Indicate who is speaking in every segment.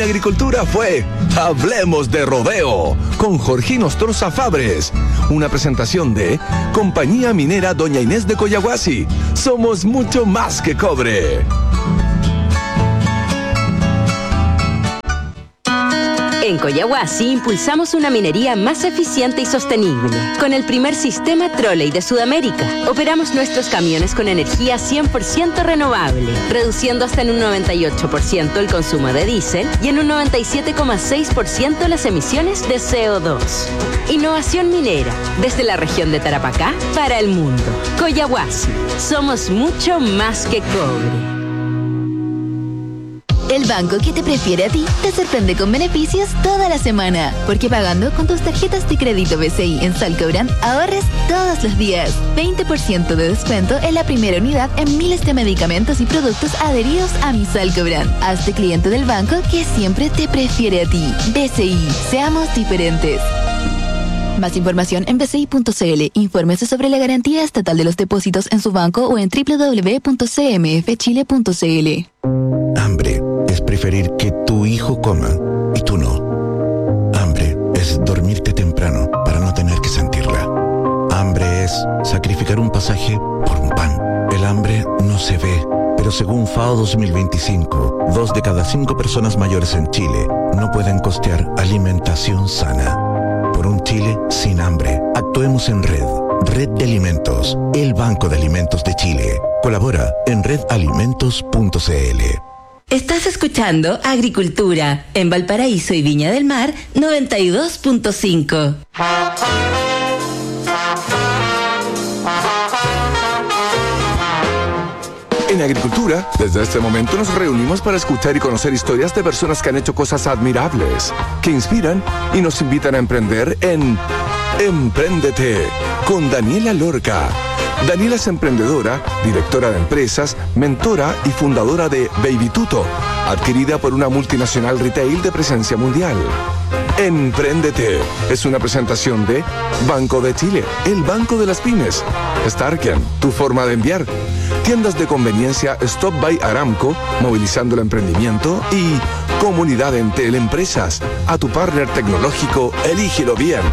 Speaker 1: Agricultura fue Hablemos de Rodeo con Jorgino Ostroza Fabres, una presentación de Compañía Minera Doña Inés de Coyahuasi. Somos mucho más que cobre.
Speaker 2: En Coyahuasi impulsamos una minería más eficiente y sostenible. Con el primer sistema trolley de Sudamérica, operamos nuestros camiones con energía 100% renovable, reduciendo hasta en un 98% el consumo de diésel y en un 97,6% las emisiones de CO2. Innovación minera, desde la región de Tarapacá para el mundo. Coyahuasi, somos mucho más que cobre.
Speaker 3: El banco que te prefiere a ti te sorprende con beneficios toda la semana. Porque pagando con tus tarjetas de crédito BCI en Salcobrand, ahorres todos los días. 20% de descuento en la primera unidad en miles de medicamentos y productos adheridos a mi Salcobrand. Hazte cliente del banco que siempre te prefiere a ti. BCI, seamos diferentes. Más información en bci.cl. Infórmese sobre la garantía estatal de los depósitos en su banco o en www.cmfchile.cl.
Speaker 4: Hambre es preferir que tu hijo coma y tú no. Hambre es dormirte temprano para no tener que sentirla. Hambre es sacrificar un pasaje por un pan. El hambre no se ve, pero según FAO 2025, 2 de cada 5 personas mayores en Chile no pueden costear alimentación sana. Por un Chile sin hambre, actuemos en red. Red de Alimentos, el Banco de Alimentos de Chile. Colabora en redalimentos.cl.
Speaker 5: Estás escuchando Agricultura en Valparaíso y Viña del Mar 92.5.
Speaker 1: En Agricultura, desde este momento nos reunimos para escuchar y conocer historias de personas que han hecho cosas admirables, que inspiran y nos invitan a emprender en Empréndete con Daniela Lorca. Daniela es emprendedora, directora de empresas, mentora y fundadora de Baby Tuto, adquirida por una multinacional retail de presencia mundial. Empréndete es una presentación de Banco de Chile, el banco de las pymes. Starken, tu forma de enviar. Tiendas de conveniencia Stop by Aramco, movilizando el emprendimiento. Y Comunidad Entel Empresas, a tu partner tecnológico, elígelo bien.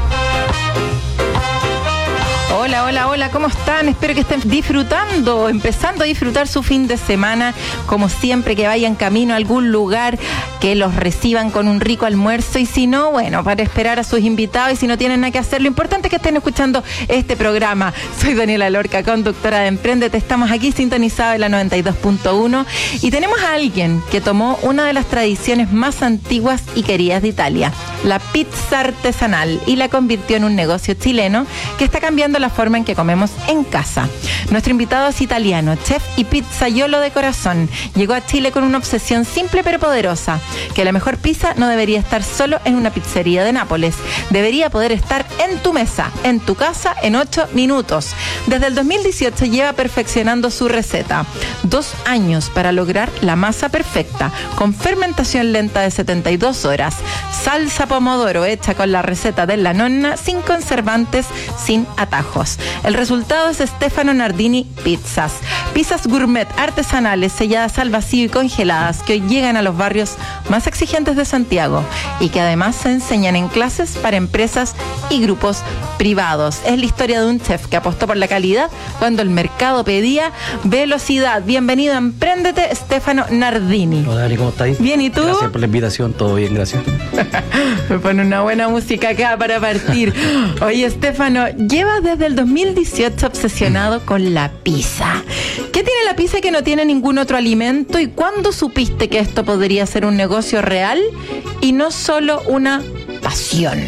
Speaker 6: Hola, hola, hola, ¿cómo están? Espero que estén empezando a disfrutar su fin de semana. Como siempre, que vayan camino a algún lugar, que los reciban con un rico almuerzo. Y si no, bueno, para esperar a sus invitados. Y si no tienen nada que hacer, lo importante es que estén escuchando este programa. Soy Daniela Lorca, conductora de Empréndete. Estamos aquí sintonizados en la 92.1. Y tenemos a alguien que tomó una de las tradiciones más antiguas y queridas de Italia, la pizza artesanal, y la convirtió en un negocio chileno que está cambiando la forma en que comemos en casa. Nuestro invitado es italiano, chef y pizzaiolo de corazón. Llegó a Chile con una obsesión simple pero poderosa, que la mejor pizza no debería estar solo en una pizzería de Nápoles. Debería poder estar en tu mesa, en tu casa, en 8 minutos. Desde el 2018 lleva perfeccionando su receta. 2 años para lograr la masa perfecta, con fermentación lenta de 72 horas, salsa pomodoro hecha con la receta de la nonna, sin conservantes, sin atajos. El resultado es Stefano Nardini Pizzas. Pizzas gourmet artesanales, selladas al vacío y congeladas, que hoy llegan a los barrios más exigentes de Santiago y que además se enseñan en clases para empresas y grupos privados. Es la historia de un chef que apostó por la calidad cuando el mercado pedía velocidad. Bienvenido a Empréndete, Stefano Nardini.
Speaker 7: Hola Dani, ¿cómo estáis?
Speaker 6: Bien, ¿y tú?
Speaker 7: Gracias por la invitación, todo bien, gracias.
Speaker 6: Me pone una buena música acá para partir. Oye, Stefano, llevas desde el 2018 obsesionado con la pizza. ¿Qué tiene la pizza que no tiene ningún otro alimento? ¿Y cuándo supiste que esto podría ser un negocio real y no solo una pasión?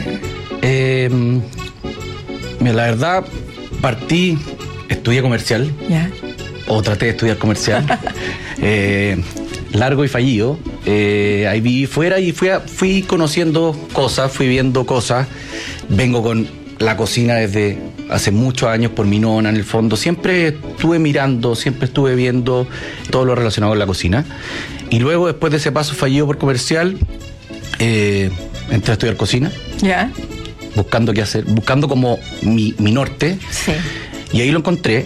Speaker 7: Mira, la verdad, estudié comercial.
Speaker 6: ¿Ya?
Speaker 7: O traté de estudiar comercial. Largo y fallido. Ahí viví fuera y fui conociendo cosas, fui viendo cosas. Vengo con la cocina desde hace muchos años por mi nona, en el fondo. Siempre estuve mirando, siempre estuve viendo todo lo relacionado con la cocina. Y luego, después de ese paso fallido por comercial, entré a estudiar cocina.
Speaker 6: ¿Ya?
Speaker 7: Buscando qué hacer, buscando como mi norte.
Speaker 6: Sí.
Speaker 7: Y ahí lo encontré.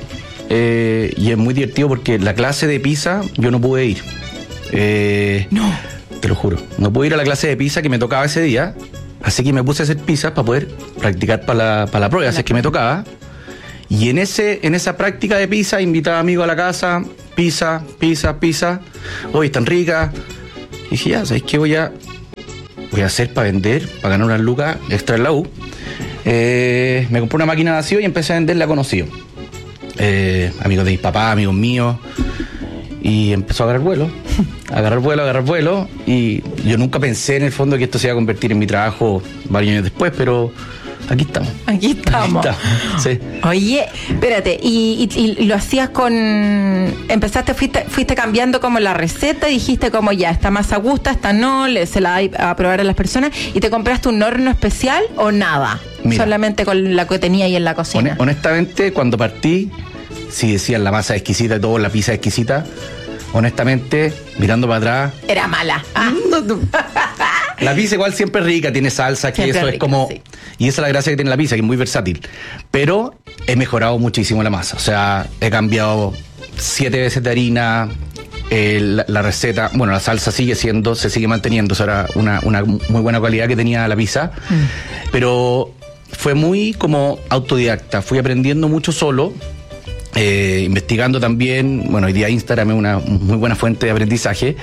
Speaker 7: Y es muy divertido porque la clase de pizza yo no pude ir.
Speaker 6: No.
Speaker 7: te lo juro. No pude ir a la clase de pizza que me tocaba ese día, así que me puse a hacer pizzas para poder practicar para la prueba, así es que me tocaba. Y en esa práctica de pizza invitaba amigos a la casa, pizza. Hoy están ricas. Y dije, ya, ¿sabes qué voy a hacer para vender, para ganar unas lucas extra en la U? Me compré una máquina de vacío y empecé a venderla a conocidos. Amigos de mis papás, amigos míos. Y empezó a agarrar vuelo. Y yo nunca pensé en el fondo que esto se iba a convertir en mi trabajo varios años después, pero aquí estamos. Sí.
Speaker 6: Oye, espérate, y lo hacías fuiste cambiando como la receta, dijiste como ya, esta masa gusta, esta no, se la da a probar a las personas, y te compraste un horno especial o nada. Mira, solamente con la que tenía ahí en la cocina.
Speaker 7: Honestamente, cuando partí, si decían la masa exquisita y todo, la pizza exquisita, honestamente, mirando para atrás,
Speaker 6: era mala.
Speaker 7: La pizza igual siempre es rica, tiene salsa, que eso es como... Sí. Y esa es la gracia que tiene la pizza, que es muy versátil. Pero he mejorado muchísimo la masa. O sea, he cambiado 7 veces de harina, la receta, bueno, la salsa se sigue manteniendo. O sea, era una muy buena calidad que tenía la pizza. Pero fue muy como autodidacta. Fui aprendiendo mucho solo. Investigando también, bueno, hoy día Instagram es una muy buena fuente de aprendizaje,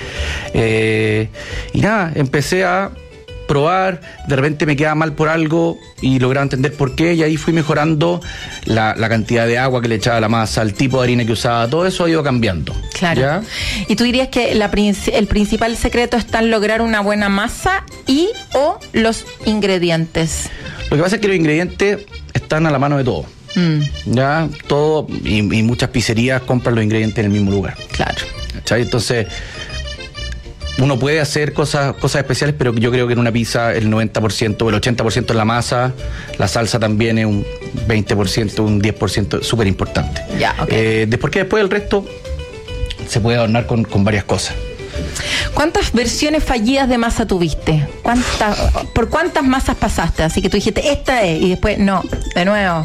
Speaker 7: y nada, empecé a probar, de repente me quedaba mal por algo y lograba entender por qué, y ahí fui mejorando la cantidad de agua que le echaba a la masa, el tipo de harina que usaba, todo eso ha ido cambiando.
Speaker 6: Claro. ¿Ya? ¿Y tú dirías que el principal secreto está en lograr una buena masa o los ingredientes?
Speaker 7: Lo que pasa es que los ingredientes están a la mano de todos. Ya, todo, y muchas pizzerías compran los ingredientes en el mismo lugar.
Speaker 6: Claro.
Speaker 7: ¿Cachai? Entonces, uno puede hacer cosas especiales, pero yo creo que en una pizza el 90% o el 80% es la masa, la salsa también es un 20%, un 10% súper importante.
Speaker 6: Ya, okay.
Speaker 7: Después el resto se puede adornar con varias cosas.
Speaker 6: ¿Cuántas versiones fallidas de masa tuviste? ¿Por cuántas masas pasaste? Así que tú dijiste, esta es, y después, no, de nuevo.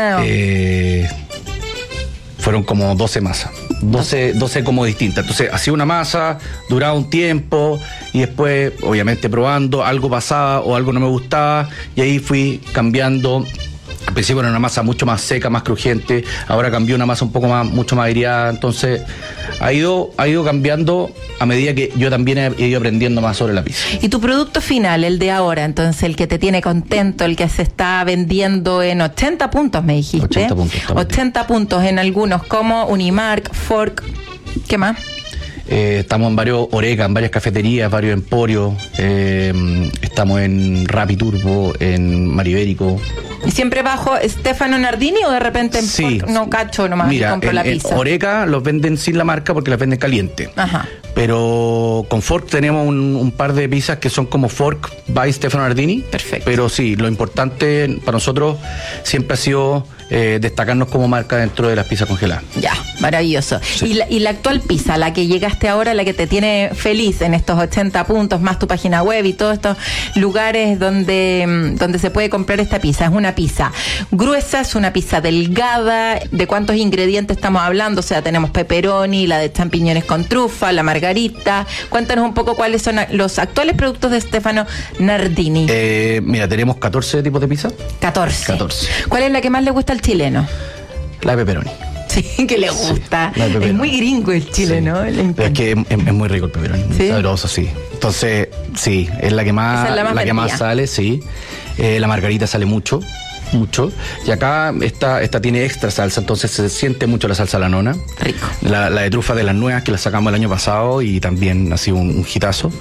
Speaker 7: Fueron como 12 masas. 12 como distintas. Entonces, hacía una masa, duraba un tiempo, y después, obviamente, probando, algo pasaba o algo no me gustaba, y ahí fui cambiando. Al principio era una masa mucho más seca, más crujiente, ahora cambió una masa mucho más aireada, entonces ha ido cambiando a medida que yo también he ido aprendiendo más sobre la pizza.
Speaker 6: ¿Y tu producto final, el de ahora, entonces, el que te tiene contento, el que se está vendiendo en 80 puntos, me dijiste?
Speaker 7: 80 puntos.
Speaker 6: 80 puntos en algunos, como Unimark, Fork, ¿qué más?
Speaker 7: Estamos en varios Oreca, en varias cafeterías, varios emporios, estamos en Rappi Turbo, en Maribérico.
Speaker 6: ¿Y siempre bajo Stefano Nardini o de repente en
Speaker 7: sí.
Speaker 6: Fork? No cacho nomás.
Speaker 7: Mira,
Speaker 6: compro la pizza.
Speaker 7: En Oreca los venden sin la marca porque las venden caliente.
Speaker 6: Ajá.
Speaker 7: Pero con Fork tenemos un par de pizzas que son como Fork by Stefano Nardini.
Speaker 6: Perfecto.
Speaker 7: Pero sí, lo importante para nosotros siempre ha sido destacarnos como marca dentro de las pizzas congeladas.
Speaker 6: Ya, maravilloso. Sí. ¿Y la actual pizza, la que llegaste ahora, la que te tiene feliz en estos 80 puntos, más tu página web y todos estos lugares donde se puede comprar esta pizza? ¿Es una pizza gruesa, es una pizza delgada? ¿De cuántos ingredientes estamos hablando? O sea, tenemos pepperoni, la de champiñones con trufa, la margarita. Cuéntanos un poco cuáles son los actuales productos de Stefano Nardini.
Speaker 7: Mira, tenemos 14 tipos de pizza.
Speaker 6: 14. ¿Cuál es la que más le gusta al chileno?
Speaker 7: La de pepperoni.
Speaker 6: Sí, que le gusta. Sí, es muy gringo el chileno. Sí.
Speaker 7: Pero es que es muy rico el pepperoni. ¿Sí? Sabroso, sí. Entonces, sí, es la que más, que más sale, sí. La margarita sale mucho. Y acá esta tiene extra salsa, entonces se siente mucho la salsa a la nona.
Speaker 6: Rico.
Speaker 7: La de trufa de las nuevas, que la sacamos el año pasado y también ha sido un hitazo.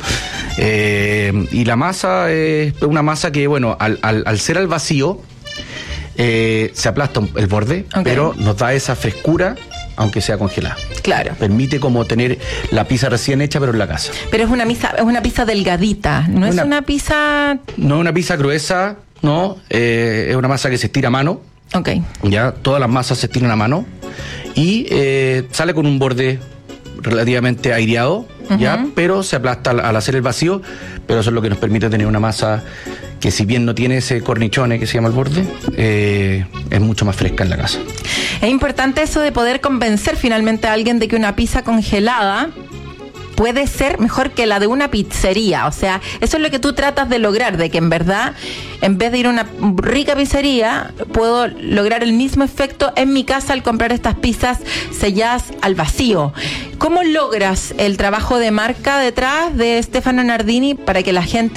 Speaker 7: Y la masa es una masa que, bueno, al ser al vacío, se aplasta el borde, okay, pero nos da esa frescura, aunque sea congelada.
Speaker 6: Claro.
Speaker 7: Permite como tener la pizza recién hecha, pero en la casa.
Speaker 6: Pero es una pizza delgadita, no es una pizza...
Speaker 7: No es una pizza gruesa, no, es una masa que se estira a mano.
Speaker 6: Ok.
Speaker 7: Ya, todas las masas se estiran a mano y sale con un borde relativamente aireado, ya, pero se aplasta al hacer el vacío, pero eso es lo que nos permite tener una masa que, si bien no tiene ese cornichone que se llama el borde, es mucho más fresca en la casa.
Speaker 6: Es importante eso de poder convencer finalmente a alguien de que una pizza congelada puede ser mejor que la de una pizzería. O sea, eso es lo que tú tratas de lograr, de que en verdad, en vez de ir a una rica pizzería, puedo lograr el mismo efecto en mi casa al comprar estas pizzas selladas al vacío. ¿Cómo logras el trabajo de marca detrás de Stefano Nardini para que la gente